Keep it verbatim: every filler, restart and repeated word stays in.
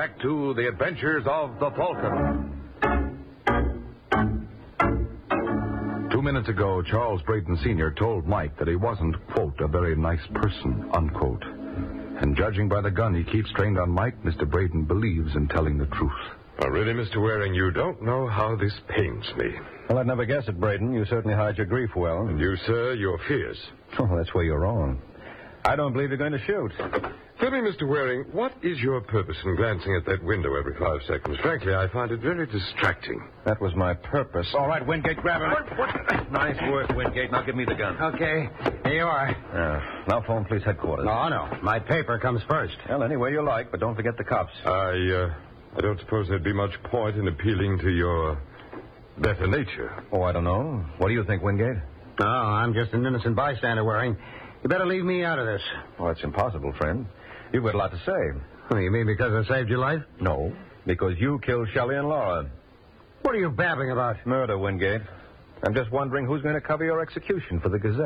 back to The Adventures of the Falcon. Two minutes ago, Charles Brayton Senior told Mike that he wasn't, quote, a very nice person, unquote. And judging by the gun he keeps trained on Mike, Mister Brayton believes in telling the truth. Oh, really, Mister Waring, you don't know how this pains me. Well, I'd never guess it, Brayton. You certainly hide your grief well. And you, sir, your fears. Oh, that's where you're wrong. I don't believe you're going to shoot. Tell me, Mister Waring, what is your purpose in glancing at that window every five seconds? Frankly, I find it very distracting. That was my purpose. All right, Wingate, grab him. What, what? Nice work, Wingate. Now give me the gun. Okay, here you are. Uh, now phone police headquarters. No, no. My paper comes first. Well, anywhere you like, but don't forget the cops. I, uh, I don't suppose there'd be much point in appealing to your better nature. Oh, I don't know. What do you think, Wingate? No, I'm just an innocent bystander, Waring. You better leave me out of this. Oh, it's impossible, friend. You've got a lot to say. Oh, you mean because I saved your life? No, because you killed Shelley and Laura. What are you babbling about? Murder, Wingate. I'm just wondering who's going to cover your execution for the Gazette.